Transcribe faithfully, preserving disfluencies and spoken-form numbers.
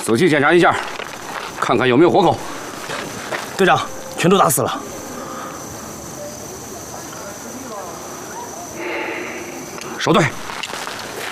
仔细检查一下，看看有没有活口。 队长，全都打死了。 守队。